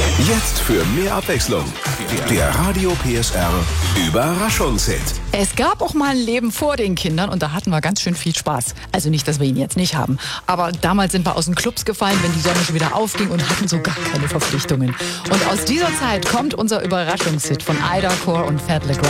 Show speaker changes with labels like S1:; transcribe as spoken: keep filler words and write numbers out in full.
S1: Jetzt für mehr Abwechslung. Der Radio P S R Überraschungshit.
S2: Es gab auch mal ein Leben vor den Kindern und da hatten wir ganz schön viel Spaß. Also nicht, dass wir ihn jetzt nicht haben. Aber damals sind wir aus den Clubs gefallen, wenn die Sonne schon wieder aufging und hatten so gar keine Verpflichtungen. Und aus dieser Zeit kommt unser Überraschungshit von Ida Corr und Fat LeGrand.